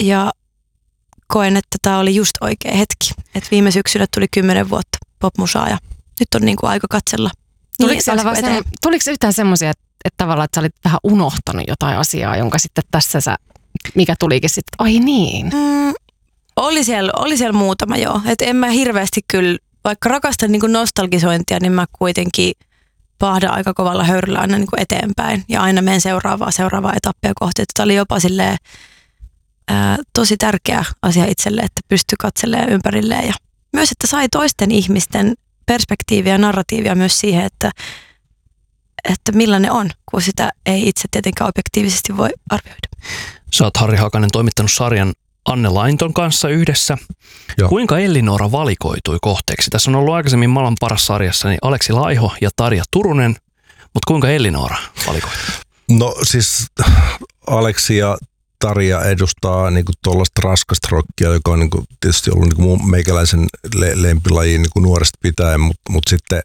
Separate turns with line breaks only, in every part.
ja koen, että tämä oli just oikea hetki. Että viime syksynä tuli 10 vuotta popmusaa ja nyt on niin kuin aika katsella.
Tuliko yhtään semmoisia, että tavallaan että sä olit vähän unohtanut jotain asiaa, jonka sitten tässä mikä tulikin sitten, oi niin?
Oli siellä muutama joo. Että en mä hirveästi kyllä, vaikka rakastan niin kuin nostalgisointia, niin mä kuitenkin pahdan aika kovalla höyryllä aina niin kuin eteenpäin. Ja aina menen seuraavaa etappia kohti. Tämä oli jopa silleen, tosi tärkeä asia itselle, että pystyy katselemaan ympärilleen. Ja myös, että sai toisten ihmisten perspektiiviä ja narratiivia myös siihen, että millainen on, kun sitä ei itse tietenkään objektiivisesti voi arvioida.
Sä oot, Harri Hakanen, toimittanut sarjan Anne Lainton kanssa yhdessä. Joo. Kuinka Ellinora valikoitui kohteeksi? Tässä on ollut aikaisemmin Maailman paras -sarjassa niin Aleksi Laiho ja Tarja Turunen, mutta kuinka Ellinora valikoitui?
No siis Aleksi ja Tarja edustaa niinku tuollaista raskasta rockia, joka on niinku tietysti ollut niinku mun meikäläisen lempilajiin niinku nuoresta pitäen, mutta sitten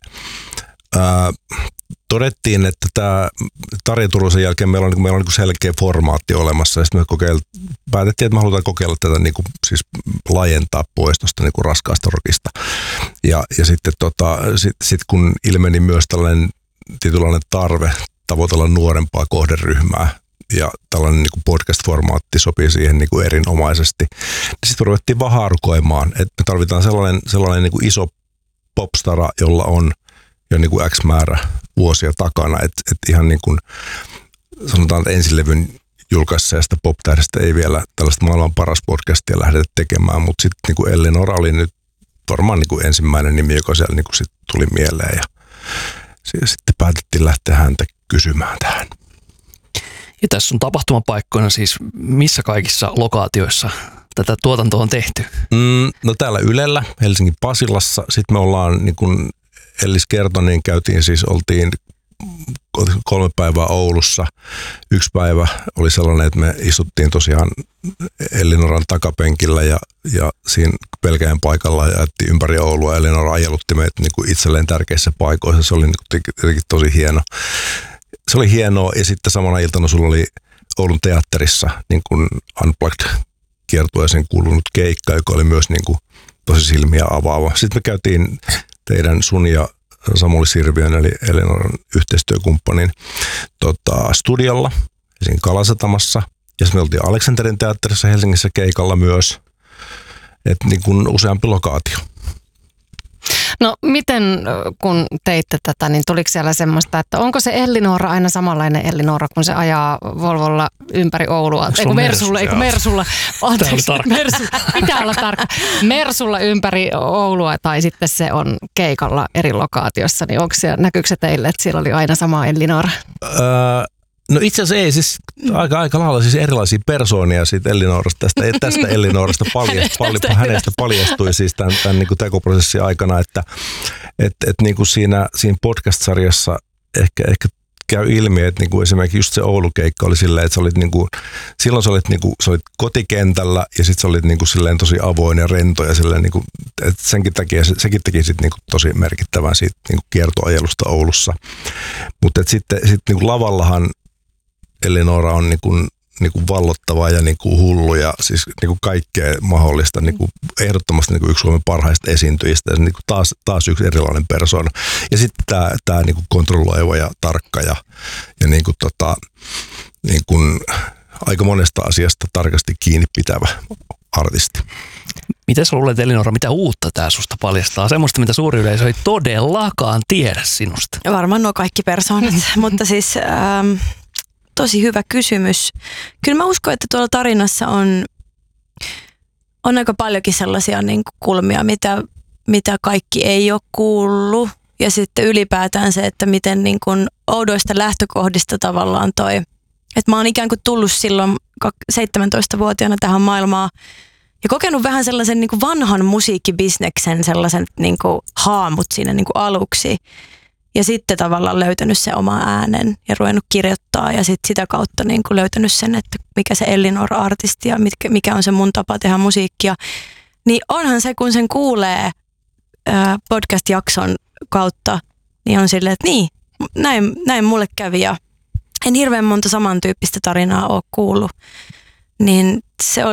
todettiin, että tämä Tarja Turusen jälkeen meillä on niinku selkeä formaatti olemassa, ja sitten me päätettiin, että me halutaan kokeilla tätä niinku, siis laajentaa pois tuosta niinku raskaasta rockista. Ja sitten sit kun ilmeni myös tällainen tietynlainen tarve tavoitella nuorempaa kohderyhmää, ja tällainen niin kuin podcast-formaatti sopii siihen niin kuin erinomaisesti. Sitten ruvettiin vaan haarukoimaan, että me tarvitaan sellainen niin kuin iso popstara, jolla on jo niin kuin X määrä vuosia takana. Että ihan niin kuin sanotaan, että ensilevyn julkaisseesta pop-tähdestä ei vielä tällaista maailman paras podcastia lähdetä tekemään, mutta sitten niin kuin Ellinora oli nyt varmaan niin kuin ensimmäinen nimi, joka siellä niin kuin sit tuli mieleen, ja sitten päätettiin lähteä häntä kysymään tähän.
Ja tässä on tapahtumapaikkoina siis missä kaikissa lokaatioissa tätä tuotantoa on tehty?
No täällä Ylellä, Helsingin Pasilassa. Sitten me ollaan, niin kuin Ellis kertoi, niin oltiin 3 päivää Oulussa. 1 päivä oli sellainen, että me istuttiin tosiaan Ellinoran takapenkillä ja siinä pelkäjän paikalla ja ajettiin ympäri Oulua. Ellinora ajelutti meitä niin kuin itselleen tärkeissä paikoissa. Se oli niin kuin tosi hieno. Se oli hienoa, ja sitten samana iltana sulla oli Oulun teatterissa niin kuin Unplugged-kiertueeseen kuulunut keikka, joka oli myös niin kuin tosi silmiä avaava. Sitten me käytiin sun ja Samuli Sirviön eli Ellinoran yhteistyökumppanin studiolla siinä Kalasatamassa. Ja sitten me oltiin Aleksanterin teatterissa Helsingissä keikalla myös, että niin kuin useampi lokaatio.
No miten kun teitte tätä, niin tuliko siellä semmoista, että onko se Ellinora aina samanlainen Ellinora, kun se ajaa Volvolla ympäri Oulua? Mersulla. Anteeksi, pitää olla tarkka. Mersulla ympäri Oulua tai sitten se on keikalla eri lokaatiossa, niin näkyykö se teille, että siellä oli aina sama Ellinora?
No itse asiassa ei, siis aika lailla siis erilaisia persoonia siitä Ellinorasta, tästä Ellinorasta hänestä paljastui siis tämän niin kuin tekoprosessin aikana, että niin kuin siinä podcast-sarjassa ehkä käy ilmi, että niin kuin esimerkiksi just se Oulu-keikka oli silleen, että sä olit niin kuin, silloin sä olit kotikentällä ja sitten sä olit niin kuin silleen tosi avoin ja rento ja silleen niin kuin, että sekin teki sit niin kuin tosi merkittävän siitä niin kuin kiertoajelusta Oulussa. Mutta sitten niin kuin lavallahan Ellinora on niin kuin vallottava ja niin kuin hullu ja siis niin kuin kaikkea mahdollista, niin kuin ehdottomasti niin kuin yksi Suomen parhaista esiintyjistä ja niin kuin taas yksi erilainen persoona. Ja sitten tämä niin kuin kontrolloiva ja tarkka ja niin kuin niin kuin aika monesta asiasta tarkasti kiinni pitävä artisti.
Miten sä luulet, Ellinora, mitä uutta tää susta paljastaa? Semmoista, mitä suuri yleisö ei todellakaan tiedä sinusta.
Varmaan nuo kaikki persoonat, mutta siis tosi hyvä kysymys. Kyllä mä uskon, että tuolla tarinassa on aika paljonkin sellaisia niin kuin kulmia, mitä kaikki ei ole kuullut. Ja sitten ylipäätään se, että miten niin kuin oudoista lähtökohdista tavallaan että mä oon ikään kuin tullut silloin 17-vuotiaana tähän maailmaan ja kokenut vähän sellaisen niin kuin vanhan musiikkibisneksen, sellaisen niin kuin haamut siinä niin kuin aluksi. Ja sitten tavallaan löytänyt sen oma äänen ja ruvennut kirjoittaa ja sitten sitä kautta niin kuin löytänyt sen, että mikä se Ellinora-artisti ja mikä on se mun tapa tehdä musiikkia. Niin onhan se, kun sen kuulee podcast-jakson kautta, niin on silleen, että niin, näin mulle kävi ja en hirveän monta samantyyppistä tarinaa ole kuullut. Niin